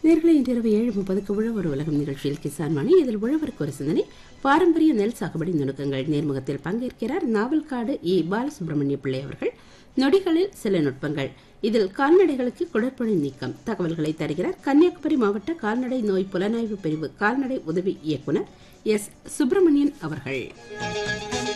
நேர்களை இன்றிரவு 7:30 உழவர் உலகம் நிகழ்ச்சியில் கிசான் மணி. இதில் உழவருக்கு ஒரு சிந்தனை, பாரம்பரிய நெல் சாகுபடி நுணுக்கங்கள். நேர்முகத்தில் பங்கேற்கிறார் நாவல்காடு இ. பாலசுப்ரமணிய பிள்ளை அவர்கள். நொடிகளில் சில நுட்பங்கள், இதில் கால்நடைகளுக்கு குடற்புழு நீக்கம் தகவல்களை தருகிறார் கன்னியாகுமரி மாவட்ட கால்நடை நோய் புலனாய்வு பிரிவு கால்நடை உதவி இயக்குனர் எஸ். சுப்பிரமணியன் அவர்கள்.